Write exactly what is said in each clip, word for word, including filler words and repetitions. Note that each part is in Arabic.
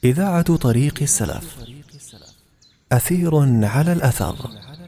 إذاعة طريق السلف. أثير على الأثر.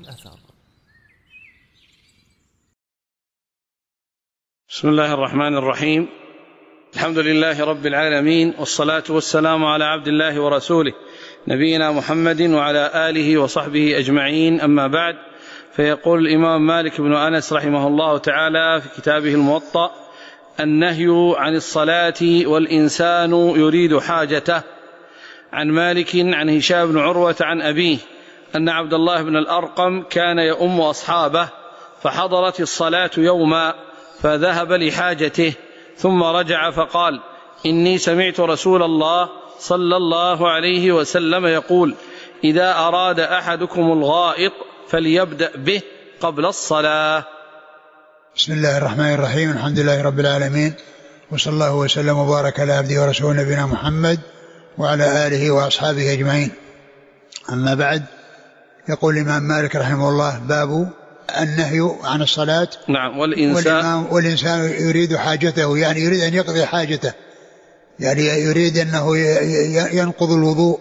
بسم الله الرحمن الرحيم. الحمد لله رب العالمين، والصلاة والسلام على عبد الله ورسوله نبينا محمد وعلى آله وصحبه أجمعين، أما بعد. فيقول الإمام مالك بن أنس رحمه الله تعالى في كتابه الموطأ: النهي عن الصلاة والإنسان يريد حاجته. عن مالك عن هشام بن عروة عن أبيه أن عبد الله بن الأرقم كان يؤم أصحابه، فحضرت الصلاة يوما فذهب لحاجته ثم رجع فقال: إني سمعت رسول الله صلى الله عليه وسلم يقول: إذا أراد أحدكم الغائط فليبدأ به قبل الصلاة. بسم الله الرحمن الرحيم. الحمد لله رب العالمين، وصلى الله وسلم وبارك على عبده ورسوله نبينا محمد وعلى آله وأصحابه أجمعين، أما بعد. يقول الإمام مالك رحمه الله: باب النهي عن الصلاة. نعم. والإنسان, والإنسان يريد حاجته، يعني يريد أن يقضي حاجته، يعني يريد أنه ينقض الوضوء،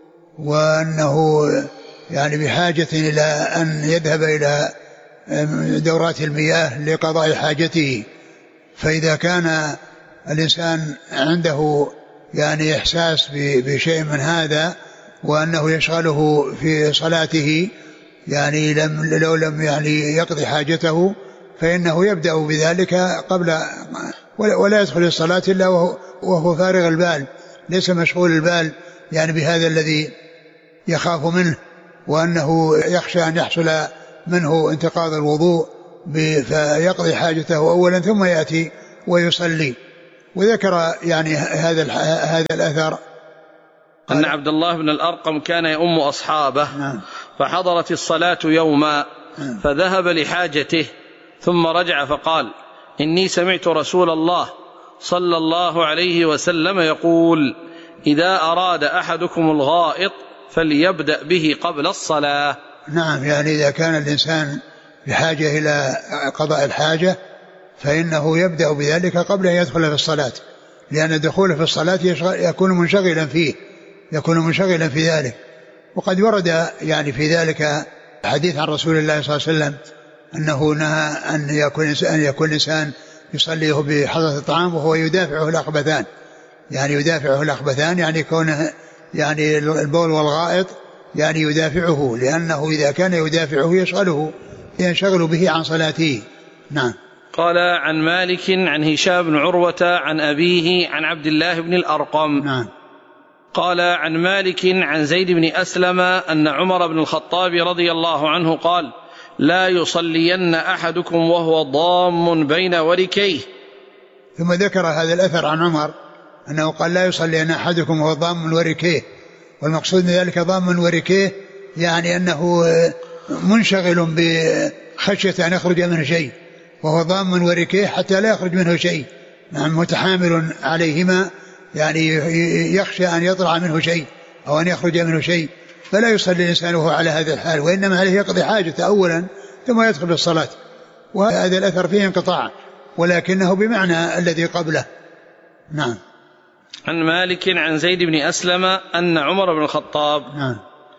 وأنه يعني بحاجة إلى أن يذهب إلى دورات المياه لقضاء حاجته. فإذا كان الإنسان عنده يعني إحساس بشيء من هذا، وأنه يشغله في صلاته، يعني لم لو لم يعني يقضي حاجته، فإنه يبدأ بذلك قبل، ولا يدخل الصلاة إلا وهو فارغ البال، ليس مشغول البال يعني بهذا الذي يخاف منه، وأنه يخشى أن يحصل منه انتقاض الوضوء، فيقضي حاجته أولا ثم يأتي ويصلي. وذكر يعني هذا هذا الأثر أن عبد الله بن الأرقم كان يؤم أصحابه. نعم. فحضرت الصلاة يوما فذهب لحاجته ثم رجع فقال: إني سمعت رسول الله صلى الله عليه وسلم يقول: إذا أراد أحدكم الغائط فليبدأ به قبل الصلاة. نعم، يعني إذا كان الإنسان بحاجة إلى قضاء الحاجة فإنه يبدأ بذلك قبل أن يدخل في الصلاة، لأن دخوله في الصلاة يكون منشغلا فيه يكون منشغلا في ذلك. وقد ورد يعني في ذلك حديث عن رسول الله صلى الله عليه وسلم أنه نهى أن يكون أن يكون الإنسان يصليه بحضرة الطعام وهو يدافعه الأخبثان، يعني يدافعه الأخبثان يعني كونه يعني البول والغائط يعني يدافعه، لأنه إذا كان يدافعه يشغله ينشغل به عن صلاته. نعم. قال: عن مالك عن هشام بن عروة عن أبيه عن عبد الله بن الأرقم. نعم. قال: عن مالك عن زيد بن أسلم أن عمر بن الخطاب رضي الله عنه قال: لا يصلين أحدكم وهو ضام بين وركيه. ثم ذكر هذا الأثر عن عمر أنه قال: لا يصلين أحدكم وهو ضام وركيه، والمقصود من ذلك ضام وركيه يعني أنه منشغل بخشية أن يخرج منه شيء، وهو ضام وركيه حتى لا يخرج منه شيء، نعم، متحامل عليهما، يعني يخشى أن يطلع منه شيء أو أن يخرج منه شيء، فلا يصلي الإنسان وهو على هذا الحال، وإنما عليه يقضي حاجته أولا ثم يدخل في الصلاة. وهذا الأثر فيه انقطاع، ولكنه بمعنى الذي قبله. نعم. عن مالك عن زيد بن أسلم أن عمر بن الخطاب. نعم.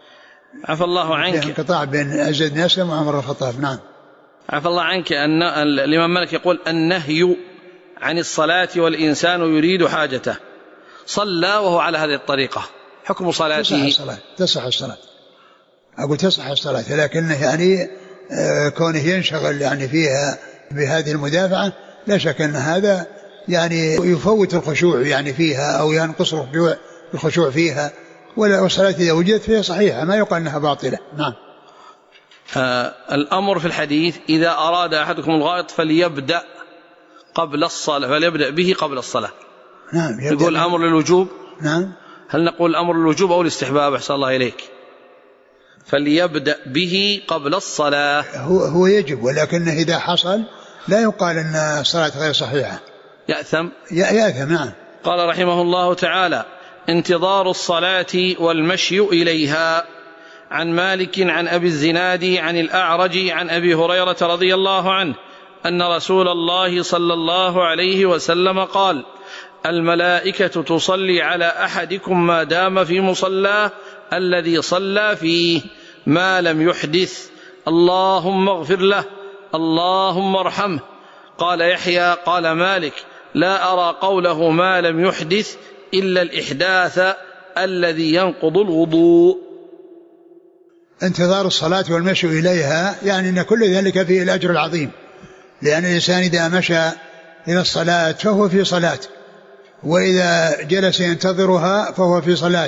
عفى الله عنك. انقطاع بين زيد بن أسلم وعمر بن الخطاب. نعم. عفى الله عنك أن الإمام مالك يقول: النهي عن الصلاة والإنسان يريد حاجته. صلى وهو على هذه الطريقة، حكم صلاته؟ تصح الصلاة. تصح الصلاة أقول تصح الصلاة، لكنه يعني كونه ينشغل يعني فيها بهذه المدافعة، لا شك أن هذا يعني يفوت الخشوع يعني فيها، أو ينقص الخشوع الخشوع فيها. والصلاة إذا وجدت فيها صحيحة، ما يقال أنها باطلة. نعم. آه الأمر في الحديث: إذا أراد أحدكم الغائط فليبدأ قبل الصلاة فليبدأ به قبل الصلاة. نعم. يقول الأمر للوجوب. نعم. هل نقول الأمر للوجوب أو الاستحباب؟ أحسن الله إليك. فليبدأ به قبل الصلاة. هو هو يجب، ولكنه إذا حصل لا يقال أن الصلاة غير صحيحة. يأثم. يأثم. نعم. قال رحمه الله تعالى: انتظار الصلاة والمشي إليها. عن مالك عن أبي الزناد عن الأعرج عن أبي هريرة رضي الله عنه أن رسول الله صلى الله عليه وسلم قال: الملائكة تصلي على أحدكم ما دام في مصلاه الذي صلى فيه ما لم يحدث اللهم اغفر له اللهم ارحمه. قال يحيى قال مالك لا أرى قوله ما لم يحدث إلا الإحداث الذي ينقض الوضوء. انتظار الصلاة والمشي إليها يعني أن كل ذلك فيه الأجر العظيم، لأن الإنسان إذا مشى إلى الصلاة فهو في صلاة، وإذا جلس ينتظرها فهو في صلاة،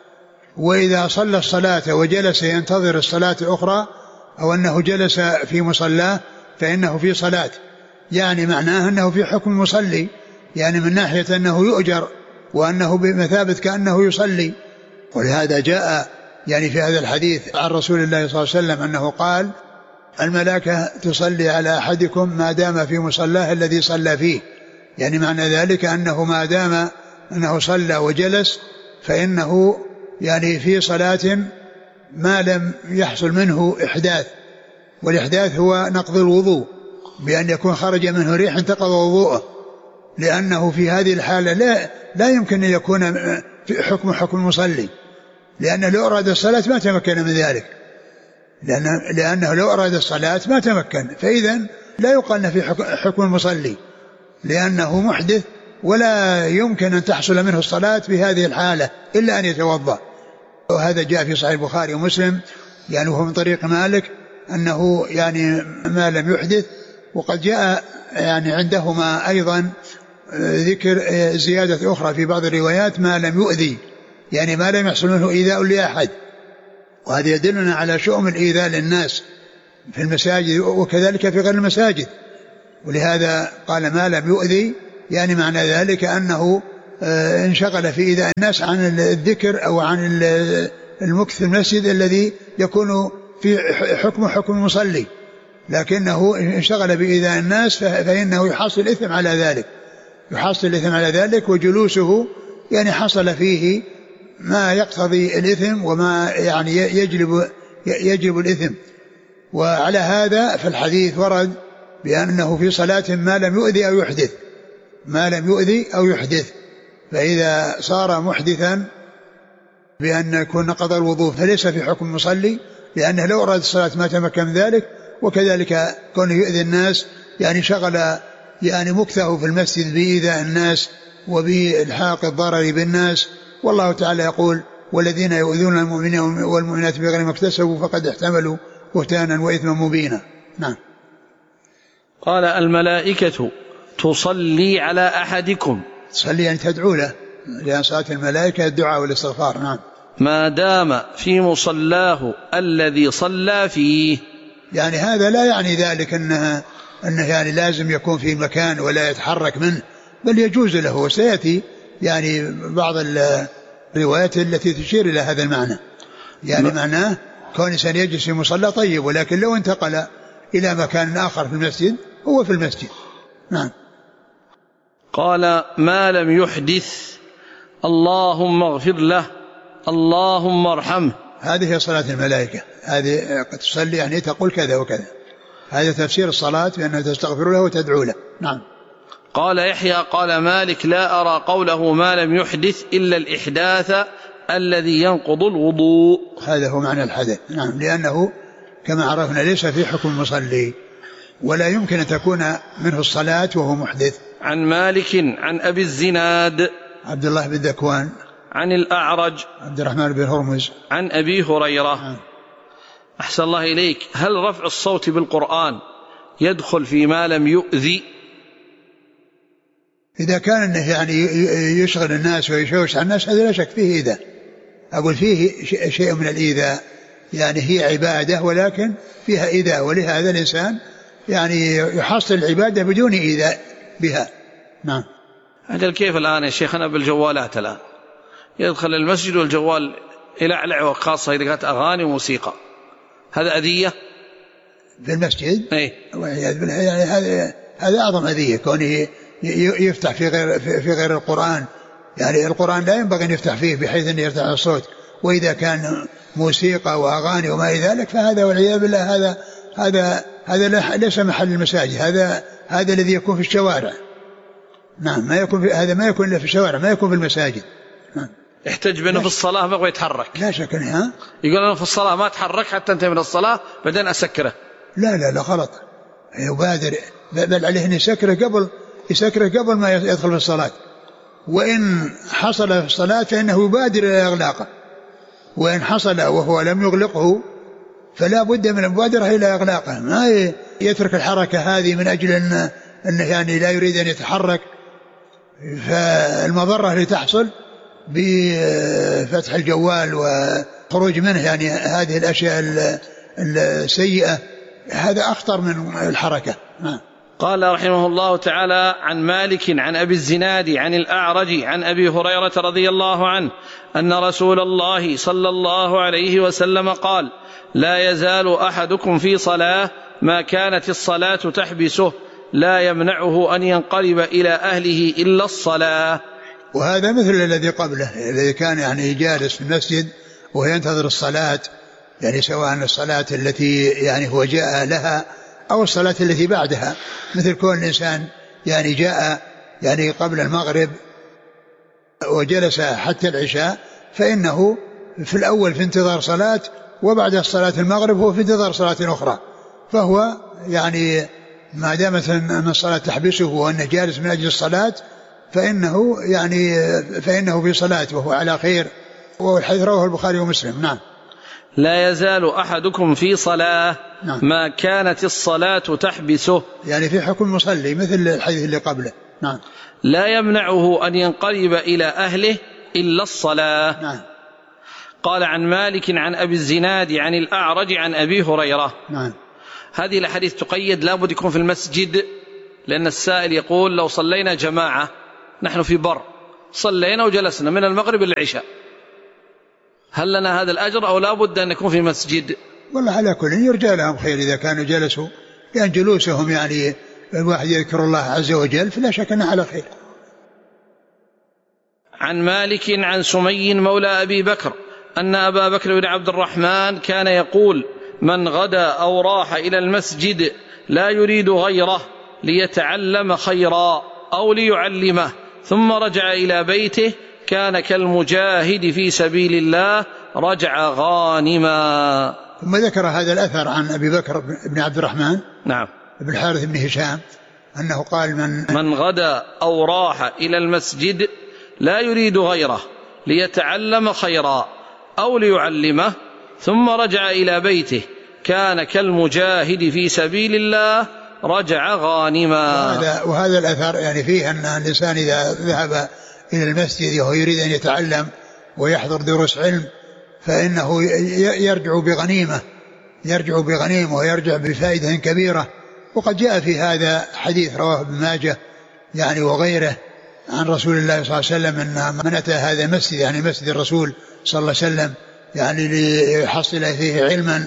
وإذا صلى الصلاة وجلس ينتظر الصلاة الأخرى أو أنه جلس في مصلاه فإنه في صلاة، يعني معناه أنه في حكم مصلي، يعني من ناحية أنه يؤجر وأنه بمثابة كأنه يصلي. ولهذا جاء يعني في هذا الحديث عن رسول الله صلى الله عليه وسلم أنه قال الملائكة تصلي على أحدكم ما دام في مصلاه الذي صلى فيه، يعني معنى ذلك أنه ما دام أنه صلى وجلس فإنه يعني في صلاة ما لم يحصل منه إحداث، والإحداث هو نقض الوضوء بأن يكون خرج منه ريح انتقض وضوءه، لأنه في هذه الحالة لا, لا يمكن أن يكون في حكم حكم المصلي، لأنه لو أراد الصلاة ما تمكن من ذلك، لأنه, لأنه لو أراد الصلاة ما تمكن، فإذا لا يقال في حكم المصلي لأنه محدث ولا يمكن أن تحصل منه الصلاة في هذه الحالة إلا أن يتوضأ. وهذا جاء في صحيح البخاري ومسلم يعني وهو من طريق مالك أنه يعني ما لم يحدث. وقد جاء يعني عندهما أيضا ذكر زيادة أخرى في بعض الروايات ما لم يؤذي، يعني ما لم يحصل منه إيذاء لأحد، وهذا يدلنا على شؤم الإيذاء للناس في المساجد وكذلك في غير المساجد. ولهذا قال ما لم يؤذي، يعني معنى ذلك أنه انشغل في إيذاء الناس عن الذكر أو عن المكث في المسجد الذي يكون في حكم حكم المصلي، لكنه انشغل بإيذاء الناس فإنه يحصل الإثم على ذلك، يحصل الإثم على ذلك، وجلوسه يعني حصل فيه ما يقتضي الإثم وما يعني يجلب يجلب الإثم. وعلى هذا فالحديث ورد بأنه في صلاة ما لم يؤذي أو يحدث، ما لم يؤذي أو يحدث، فإذا صار محدثا بأن يكون نقض الوضوء فليس في حكم مصلي، لأنه لو أراد الصلاة ما تمكن من ذلك. وكذلك كونه يؤذي الناس يعني شغل يعني مكثه في المسجد بإيذاء الناس وبإلحاق الضرر بالناس. والله تعالى يقول والذين يؤذون المؤمنين والمؤمنات بغير ما اكتسبوا فقد احتملوا بهتانا وإثما مبينا. نعم. قال الملائكة تصلي على أحدكم، تصلي يعني تدعو له، لأن صلاة الملائكة الدعاء والاستغفار. نعم. ما دام في مصلاه الذي صلى فيه، يعني هذا لا يعني ذلك أنه, أنه يعني لازم يكون في مكان ولا يتحرك منه، بل يجوز له، وسيأتي يعني بعض الروايات التي تشير إلى هذا المعنى، يعني م... معناه كون إنسان يجلس في مصلى طيب، ولكن لو انتقل إلى مكان آخر في المسجد هو في المسجد. نعم. قال ما لم يحدث اللهم اغفر له اللهم ارحمه. هذه هي صلاة الملائكة، هذه قد تصلي يعني تقول كذا وكذا، هذا تفسير الصلاة بأنها تستغفر له وتدعو له. نعم. قال يحيى قال مالك لا أرى قوله ما لم يحدث إلا الإحداث الذي ينقض الوضوء. هذا هو معنى الحدث. نعم، لأنه كما عرفنا ليس في حكم المصلي، ولا يمكن أن تكون منه الصلاة وهو محدث. عن مالك عن أبي الزناد عبد الله بن ذكوان عن الأعرج عبد الرحمن بن هرمز عن أبي هريرة. نعم. أحسن الله إليك، هل رفع الصوت بالقرآن يدخل في ما لم يؤذي؟ إذا كان إنه يعني يشغل الناس ويشوش على الناس هذا لا شك فيه إيذاء، أقول فيه شيء من الإيذاء، يعني هي عبادة ولكن فيها إيذاء، ولهذا الإنسان يعني يحصل العبادة بدون إيذاء بها. نعم. أجل كيف الآن يا شيخنا بالجوالات الآن يدخل المسجد والجوال يلعلع، وخاصة إذا كانت أغاني وموسيقى، هذا أذية في المسجد؟ أي يعني هذا هذا أعظم أذية، كونه يفتح في غير في غير القرآن، يعني القرآن لا ينبغي أن يفتح فيه بحيث أن يرتفع الصوت، وإذا كان موسيقى وأغاني وما إلى ذلك فهذا والعياذ بالله هذا هذا هذا ليس محل المساجد، هذا هذا الذي يكون في الشوارع. نعم ما يكون في هذا، ما يكون إلا في الشوارع، ما يكون في المساجد. نعم. يحتج بأنه في الصلاة ما يبغى يتحرك. لا شك ها. يقول أنا في الصلاة ما أتحرك حتى أنتهي من الصلاة بعدين أسكره. لا لا لا غلط، يبادر، بل عليه أن يسكره قبل يسكره قبل ما يدخل في الصلاة، وإن حصل في الصلاة فإنه يبادر إلى إغلاقه، وإن حصل وهو لم يغلقه فلا بد من المبادرة إلى إغلاقه، ما يترك الحركة هذه من أجل أن أنه يعني لا يريد أن يتحرك، فالمضرة اللي تحصل بفتح الجوال وخروج منه يعني هذه الأشياء السيئة هذا أخطر من الحركة. قال رحمه الله تعالى: عن مالك عن أبي الزناد عن الأعرج عن أبي هريرة رضي الله عنه أن رسول الله صلى الله عليه وسلم قال: لا يزال أحدكم في صلاة ما كانت الصلاة تحبسه لا يمنعه أن ينقلب إلى أهله إلا الصلاة. وهذا مثل الذي قبله، الذي كان يعني جالس في المسجد وينتظر الصلاة، يعني سواء الصلاة التي يعني هو جاء لها أو الصلاة التي بعدها، مثل كون الإنسان يعني جاء يعني قبل المغرب وجلس حتى العشاء، فإنه في الأول في انتظار صلاة، وبعد صلاة المغرب هو في انتظار صلاة أخرى، فهو يعني ما دامت أن الصلاة تحبسه وأنه جالس من أجل الصلاة فإنه يعني فإنه في صلاة وهو على خير، والحديث رواه البخاري ومسلم. نعم. لا يزال أحدكم في صلاة نعم. ما كانت الصلاة تحبسه، يعني في حكم مصلي مثل الحديث اللي قبله. نعم. لا يمنعه أن ينقلب إلى أهله إلا الصلاة. نعم. قال: عن مالك عن أبي الزناد عن الأعرج عن أبي هريرة. نعم. هذه الحديث تقيد لابد يكون في المسجد، لأن السائل يقول: لو صلينا جماعة نحن في بر صلينا وجلسنا من المغرب للعشاء، هل لنا هذا الأجر أو لا بد أن يكون في مسجد؟ والله على كل يرجى لهم خير إذا كانوا جلسوا، لأن جلوسهم يعني الواحد يذكر الله عز وجل فلا شك أنه على خير. عن مالك عن سمي مولى أبي بكر أن أبا بكر بن عبد الرحمن كان يقول: من غدا أو راح إلى المسجد لا يريد غيره ليتعلم خيرا أو ليعلمه ثم رجع إلى بيته كان كالمجاهد في سبيل الله رجع غانما. ثم ذكر هذا الأثر عن أبي بكر بن عبد الرحمن نعم بن الحارث بن هشام أنه قال: من, من غدا أو راح إلى المسجد لا يريد غيره ليتعلم خيرا أو ليعلمه ثم رجع إلى بيته كان كالمجاهد في سبيل الله رجع غانما. وهذا, وهذا الأثر يعني فيه أن الإنسان إذا ذهب إلى المسجد وهو يريد أن يتعلم ويحضر دروس علم فإنه يرجع بغنيمة يرجع بغنيمة ويرجع بفائدة كبيرة. وقد جاء في هذا حديث رواه ابن ماجه يعني وغيره عن رسول الله صلى الله عليه وسلم أن من أتى هذا المسجد يعني مسجد الرسول صلى الله عليه وسلم يعني ليحصل فيه علما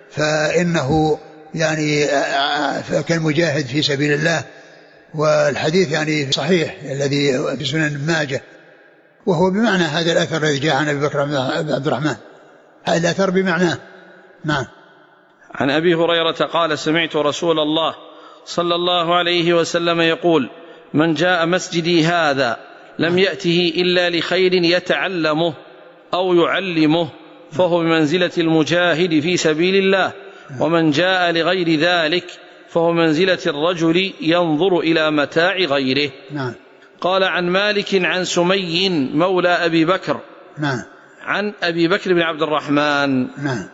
فإنه يعني كالمجاهد في سبيل الله. والحديث يعني صحيح الذي في سنن ابن ماجه، وهو بمعنى هذا الأثر الذي جاء عن أبي بكر بن عبد الرحمن، هذا الأثر بمعناه. نعم. عن أبي هريرة قال: سمعت رسول الله صلى الله عليه وسلم يقول: من جاء مسجدي هذا لم يأته إلا لخير يتعلمه أو يعلمه فهو بمنزلة المجاهد في سبيل الله، ومن جاء لغير ذلك فهو منزلة الرجل ينظر إلى متاع غيره. نعم. قال: عن مالك عن سمي مولى أبي بكر نعم. عن أبي بكر بن عبد الرحمن. نعم.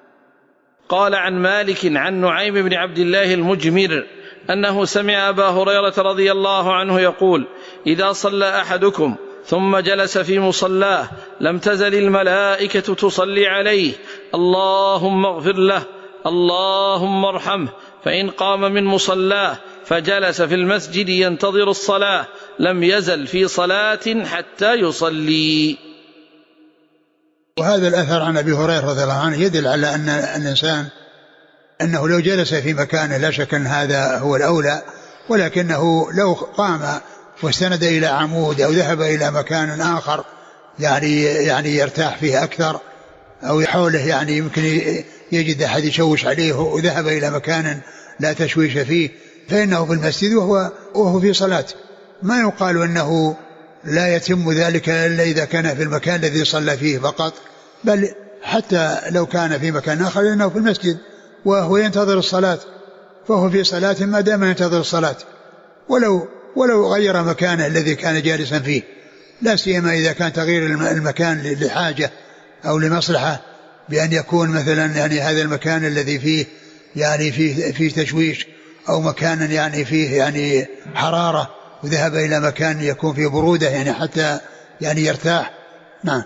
قال: عن مالك عن نعيم بن عبد الله المجمر أنه سمع أبا هريرة رضي الله عنه يقول: إذا صلى أحدكم ثم جلس في مصلاه لم تزل الملائكة تصلي عليه: اللهم اغفر له اللهم ارحمه. فإن قام من مصلاه فجلس في المسجد ينتظر الصلاة لم يزل في صلاة حتى يصلي. وهذا الأثر عن أبي هريرة رضي الله عنه يدل على أن الإنسان أنه لو جلس في مكانه لا شك أن هذا هو الأولى، ولكنه لو قام واستند إلى عمود أو ذهب إلى مكان آخر يعني يعني يرتاح فيه أكثر أو حوله يعني يمكن يجد أحد يشوش عليه وذهب إلى مكان لا تشويش فيه فإنه في المسجد وهو, وهو في صلاة ما يقال أنه لا يتم ذلك إلا إذا كان في المكان الذي صلى فيه فقط، بل حتى لو كان في مكان آخر لأنه في المسجد وهو ينتظر الصلاة فهو في صلاة ما دام ينتظر الصلاة، ولو ولو غير مكانه الذي كان جالسا فيه، لا سيما إذا كان تغيير المكان لحاجة أو لمصلحة، بأن يكون مثلا يعني هذا المكان الذي فيه يعني فيه فيه تشويش أو مكان يعني فيه يعني حرارة وذهب إلى مكان يكون فيه برودة يعني حتى يعني يرتاح. نعم.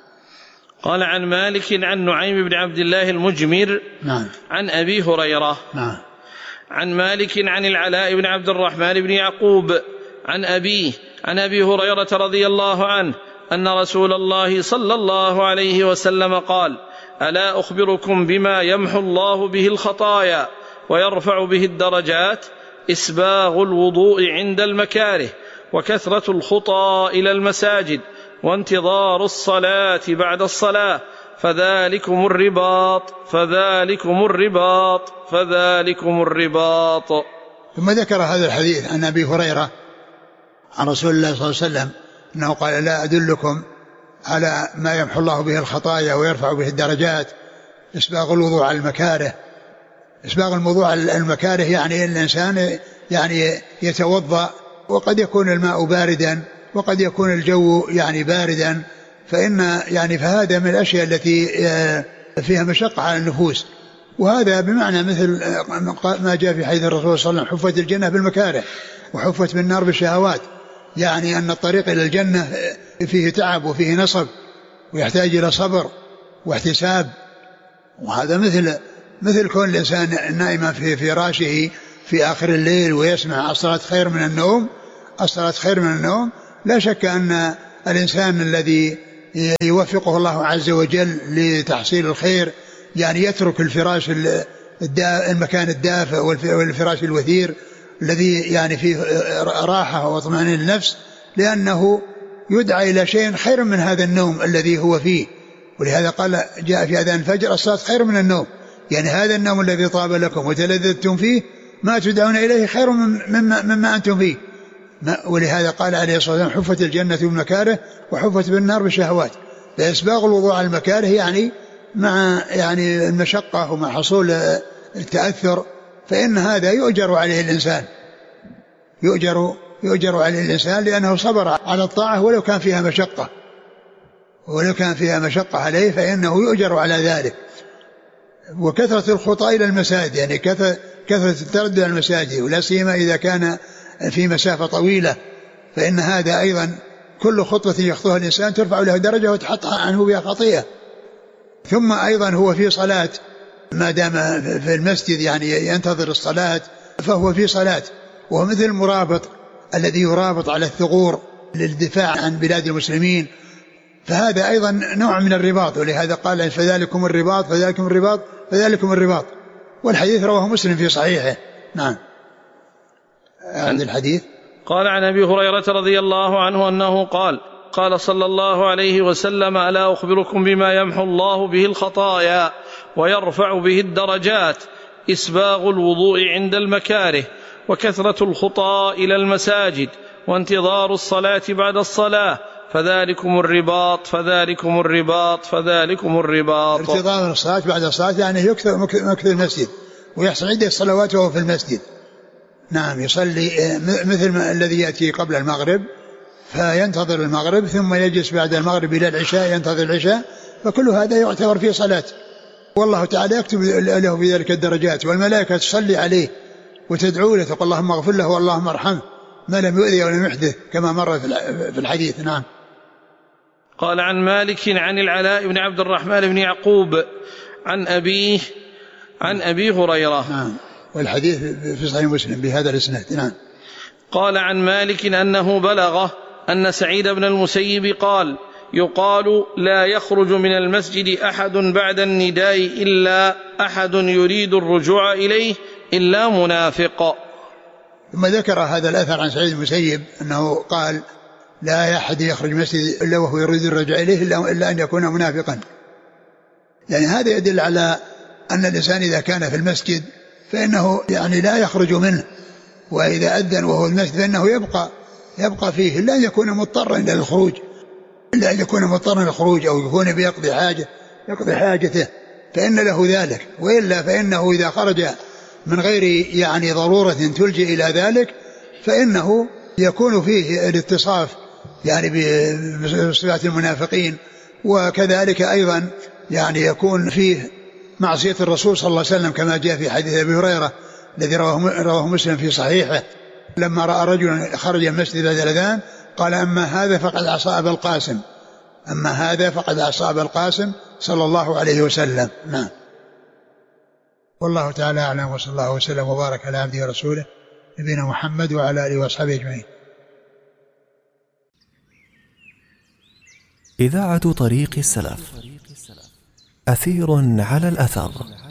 قال عن مالك عن نعيم بن عبد الله المجمر نعم. عن أبي هريرة نعم. عن مالك عن العلاء بن عبد الرحمن بن يعقوب عن أبيه عن أبي هريرة رضي الله عنه أن رسول الله صلى الله عليه وسلم قال: ألا أخبركم بما يمحو الله به الخطايا ويرفع به الدرجات؟ إسباغ الوضوء عند المكاره، وكثرة الخطى إلى المساجد، وانتظار الصلاة بعد الصلاة، فذلكم الرباط فذلكم الرباط فذلكم الرباط. ثم ذكر هذا الحديث عن أبي هريرة عن رسول الله صلى الله عليه وسلم أنه قال: لا أدلكم على ما يمحو الله به الخطايا ويرفع به الدرجات؟ إسباغ الوضوء على المكاره. إسباغ الوضوء على المكاره يعني الإنسان يعني يتوضأ وقد يكون الماء باردا وقد يكون الجو يعني باردا، فإن يعني فهذا من الأشياء التي فيها مشقة على النفوس، وهذا بمعنى مثل ما جاء في حديث الرسول صلى الله عليه وسلم: حفت الجنة بالمكاره وحفت بالنار بالشهوات، يعني أن الطريق إلى الجنة فيه تعب وفيه نصب ويحتاج إلى صبر واحتساب. وهذا مثل مثل كون الإنسان نائما في فراشه في آخر الليل ويسمع الصلاة خير من النوم، الصلاة خير من النوم. لا شك أن الإنسان الذي يوفقه الله عز وجل لتحصيل الخير يعني يترك الفراش المكان الدافئ والفراش الوثير الذي يعني فيه راحة واطمئنان للنفس، لأنه يدعى إلى شيء خير من هذا النوم الذي هو فيه. ولهذا قال جاء في أذان الفجر: الصلاة خير من النوم، يعني هذا النوم الذي طاب لكم وتلذذتم فيه ما تدعون إليه خير مما, مما أنتم فيه. ولهذا قال عليه الصلاة والسلام: حفت الجنة بالمكاره وحفت بالنار بالشهوات. فإسباغ الوضوء على المكاره يعني مع يعني المشقة ومع حصول التأثر، فإن هذا يؤجر عليه الإنسان، يؤجر يؤجر عليه الإنسان لأنه صبر على الطاعة ولو كان فيها مشقة، ولو كان فيها مشقة عليه فإنه يؤجر على ذلك. وكثرة الخطى إلى المساجد، يعني كثرة التردد على المساجد، ولا سيما إذا كان في مسافة طويلة، فإن هذا أيضا كل خطوة يخطوها الإنسان ترفع له درجة وتحط عنه بها خطيئة. ثم أيضا هو في صلاة، ما دام في المسجد يعني ينتظر الصلاة فهو في صلاة، وهو مثل المرابط الذي يرابط على الثغور للدفاع عن بلاد المسلمين، فهذا أيضا نوع من الرباط. ولهذا قال: فذلكم الرباط فذلكم الرباط فذلكم الرباط. والحديث رواه مسلم في صحيحه. نعم. عند الحديث قال عن أبي هريرة رضي الله عنه أنه قال: قال صلى الله عليه وسلم: ألا أخبركم بما يمحو الله به الخطايا ويرفع به الدرجات؟ إسباغ الوضوء عند المكاره، وكثرة الخطى إلى المساجد، وانتظار الصلاة بعد الصلاة، فذلكم الرباط فذلكم الرباط فذلكم الرباط. انتظار الصلاة بعد الصلاة يعني يكثر مكث المسجد، ويحصل عدة صلوات وهو في المسجد. نعم، يصلي مثل ما الذي يأتي قبل المغرب فينتظر المغرب، ثم يجلس بعد المغرب إلى العشاء ينتظر العشاء، فكل هذا يعتبر فيه صلاة، والله تعالى يكتب له في ذلك الدرجات، والملائكة تصلي عليه وتدعو له تقول: اللهم اغفر له واللهم ارحمه ما لم يؤذي ولم يحدث، كما مر في الحديث. نعم. قال عن مالك عن العلاء بن عبد الرحمن بن يعقوب عن أبيه عن أبي هريرة. نعم. والحديث في صحيح مسلم بهذا الاسناد. نعم. قال عن مالك أنه بلغه أن سعيد بن المسيب قال: يقال: لا يخرج من المسجد أحد بعد النداء إلا أحد يريد الرجوع إليه إلا منافق. ثم ذكر هذا الأثر عن سعيد بن المسيب أنه قال: لا أحد يخرج من المسجد إلا وهو يريد الرجوع إليه إلا أن يكون منافقا. يعني هذا يدل على أن الإنسان إذا كان في المسجد فإنه يعني لا يخرج منه، وإذا أذن وهو المسجد فإنه يبقى يبقى فيه إلا أن يكون مضطرا إلى الخروج، إلا أن يكون مضطرا للخروج أو يكون بيقضي حاجة يقضي حاجته فإن له ذلك، وإلا فإنه إذا خرج من غير يعني ضرورة تلجئ إلى ذلك فإنه يكون فيه الاتصاف يعني بصفات المنافقين، وكذلك أيضا يعني يكون فيه معصية الرسول صلى الله عليه وسلم كما جاء في حديث أبي هريرة الذي رواه مسلم في صحيحه لما رأى رجلا خرج المسجد بعد الأذان قال أما هذا فقد عصى أبا القاسم، أما هذا فقد عصى أبا القاسم صلى الله عليه وسلم. نعم. والله تعالى أعلم، وصلى الله وسلم وبارك على عبده ورسوله نبينا محمد وعلى آله وأصحابه أجمعين. إذاعة طريق السلف، أثير على الأثر.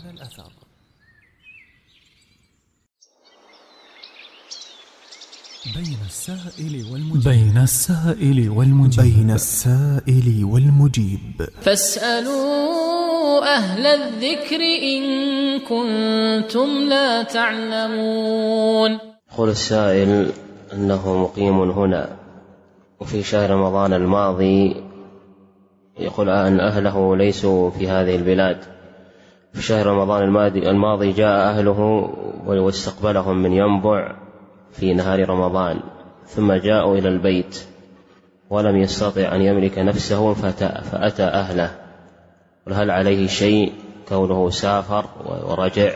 بين السائل والمجيب بين السائل والمجيب بين السائل والمجيب فاسألوا أهل الذكر إن كنتم لا تعلمون. يقول السائل أنه مقيم هنا وفي شهر رمضان الماضي يقول أن أهله ليسوا في هذه البلاد. في شهر رمضان الماضي جاء أهله واستقبلهم من ينبع في نهار رمضان، ثم جاءوا إلى البيت ولم يستطع أن يملك نفسه فأتى أهله، وهل عليه شيء كونه سافر ورجع؟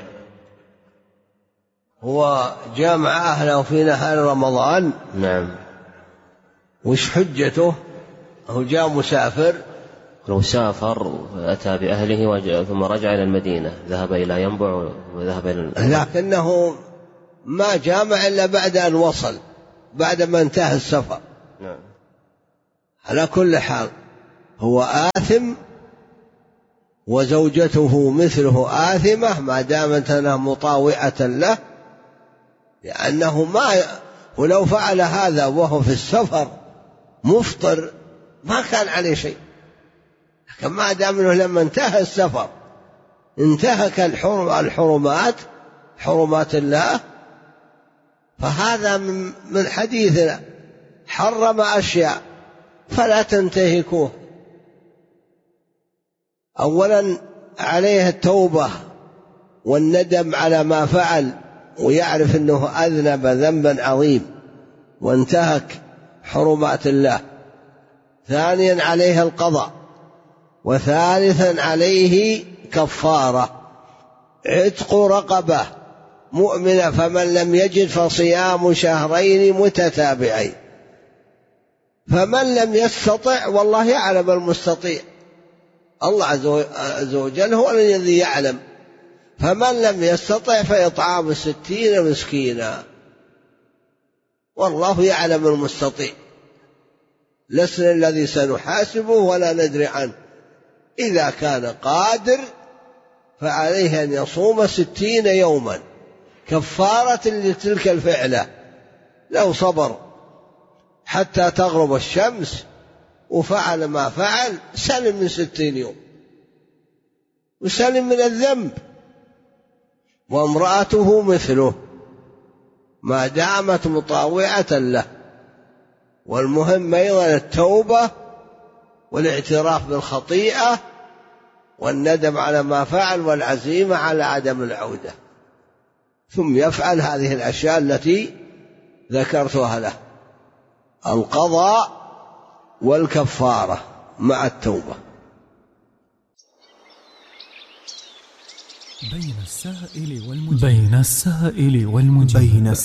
هو جاء مع أهله في نهار رمضان. نعم. وش حجته؟ هو جاء مسافر. لو سافر أتى بأهله ثم رجع إلى المدينة، ذهب إلى ينبع وذهب إلى، لكنه ما جامع إلا بعد أن وصل، بعد ما انتهى السفر. نعم. على كل حال هو آثم وزوجته مثله آثمة ما دامت أنها مطاوعة له، لأنه ما ولو فعل هذا وهو في السفر مفطر ما كان عليه شيء، لكن ما دام أنه لما انتهى السفر انتهك الحرمات حرمات الله، فهذا من حديثنا حرم أشياء فلا تنتهكوه. أولا عليه التوبة والندم على ما فعل ويعرف أنه أذنب ذنبا عظيم وانتهك حرمات الله. ثانيا عليه القضاء. وثالثا عليه كفارة عتق رقبة مؤمنة، فمن لم يجد فصيام شهرين متتابعين. فمن لم يستطع والله يعلم المستطيع، الله عز وجل هو الذي يعلم. فمن لم يستطع فإطعام ستين مسكينا، والله يعلم المستطيع، لسنا الذي سنحاسبه ولا ندري عنه. إذا كان قادر فعليه أن يصوم ستين يوما كفارة لتلك الفعلة. لو صبر حتى تغرب الشمس وفعل ما فعل سلم من ستين يوم وسلم من الذنب. وامرأته مثله ما دامت مطاوعة له. والمهم أيضا التوبة والاعتراف بالخطيئة والندم على ما فعل والعزيمة على عدم العودة، ثم يفعل هذه الأشياء التي ذكرتها له: القضاء والكفارة مع التوبة. بين السائل والمجيب بين السائل والمجيب